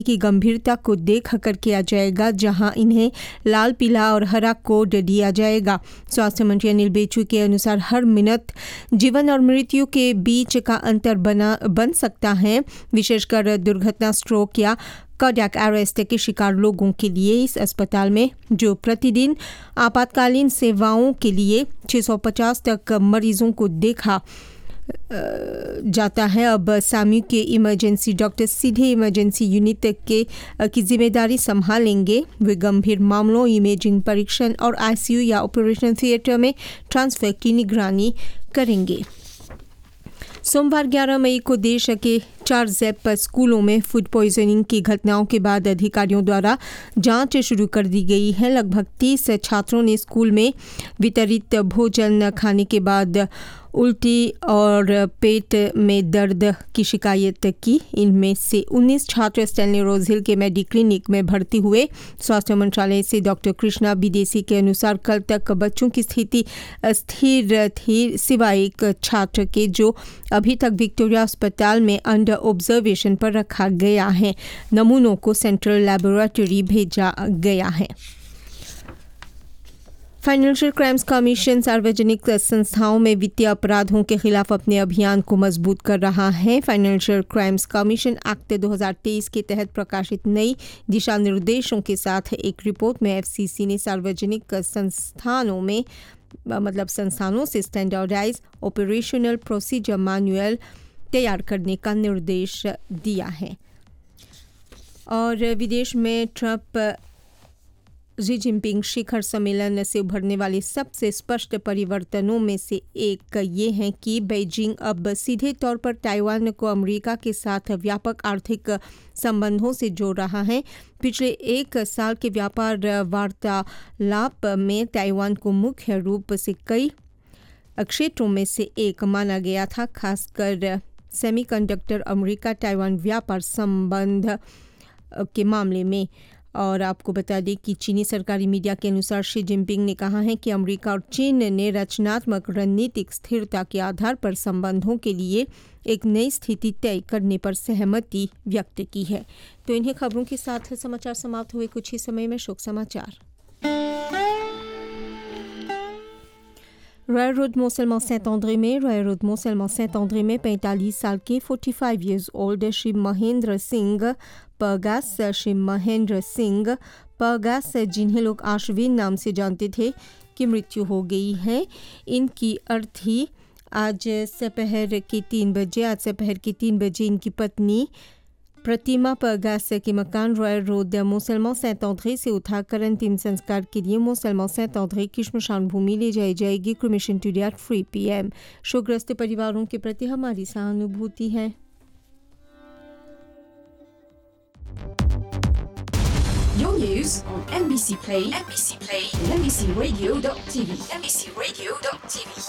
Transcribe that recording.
की गंभीरता को देख कर किया जाएगा, जहां इन्हें लाल, पीला और हरा कोड दिया जाएगा। स्वास्थ्य मंत्री अनिल बेचू के अनुसार हर मिनट जीवन और मृत्यु के बीच का अंतर बन सकता है, विशेषकर दुर्घटना, स्ट्रोक या कार्डियक अरेस्ट के शिकार लोगों के लिए। इस अस्पताल में जो प्रतिदिन आपातकालीन सेवाओं के लिए 650 तक मरीजों को देखा जाता है, अब सामी के इमरजेंसी डॉक्टर सीधे इमरजेंसी यूनिट की जिम्मेदारी संभालेंगे। वे गंभीर मामलों, इमेजिंग परीक्षण और आईसीयू या ऑपरेशन थिएटर में ट्रांसफर की निगरानी करेंगे। सोमवार 11 मई को देश के 4 ज़ेप स्कूलों में फूड पॉइजनिंग की घटनाओं के बाद अधिकारियों द्वारा जांच शुरू कर दी गई है। लगभग 30 छात्रों ने स्कूल में वितरित भोजन खाने के बाद उल्टी और पेट में दर्द की शिकायत की। इनमें से 19 छात्र स्टैनली रोज हिल के मेडी क्लिनिक में भर्ती हुए। स्वास्थ्य मंत्रालय से डॉक्टर कृष्णा विदेशी के अनुसार कल तक बच्चों की स्थिति स्थिर थी, सिवाय एक छात्र के जो अभी तक विक्टोरिया अस्पताल में अंडर ऑब्जर्वेशन पर रखा गया है। नमूनों को सेंट्रल लैबोरेटरी भेजा गया है। फाइनेंशियल क्राइम्स कमीशन सार्वजनिक संस्थाओं में वित्तीय अपराधों के खिलाफ अपने अभियान को मजबूत कर रहा है। फाइनेंशियल क्राइम्स कमीशन एक्ट 2023 के तहत प्रकाशित नई दिशा निर्देशों के साथ एक रिपोर्ट में एफसीसी ने सार्वजनिक संस्थानों से स्टैंडर्डाइज ऑपरेशनल प्रोसीजर मैनुअल तैयार करने का निर्देश दिया है। और विदेश में ट्रंप शी जिनपिंग शिखर सम्मेलन से उभरने वाले सबसे स्पष्ट परिवर्तनों में से एक ये है कि बीजिंग अब सीधे तौर पर ताइवान को अमेरिका के साथ व्यापक आर्थिक संबंधों से जोड़ रहा है। पिछले एक साल के व्यापार वार्तालाप में ताइवान को मुख्य रूप से कई क्षेत्रों में से एक माना गया था, खासकर सेमीकंडक्टर अमेरिका ताइवान व्यापार संबंध के मामले में। और आपको बता दें कि चीनी सरकारी मीडिया के अनुसार शी जिनपिंग ने कहा है कि अमेरिका और चीन ने रचनात्मक रणनीतिक स्थिरता के आधार पर संबंधों के लिए एक नई स्थिति तय करने पर सहमति व्यक्त की है। तो इन्हीं खबरों के साथ समाचार समाप्त हुए। कुछ ही समय में शोक समाचार। रॉयल रोड मोसेलमॉ सेंट ऑन्द्रे में 45 साल के 45 इयर्स ओल्ड श्री महेंद्र सिंह परगास जिन्हें लोग आश्विन नाम से जानते थे, की मृत्यु हो गई है। इनकी अर्थी आज दोपहर के 3 बजे इनकी पत्नी प्रतिमा परगास के मकान रॉयल रोड मोसेलमॉ सेंट ऑन्द्रे से उठाकर अंतिम संस्कार के लिए मोसेलमॉ सेंट ऑन्द्रे की श्मशान भूमि ले जाई जाएगी। Cremation today at 3 PM। शोकग्रस्त परिवारों के प्रति हमारी सहानुभूति है। Your news on NBC Play, and NBCRadio.tv.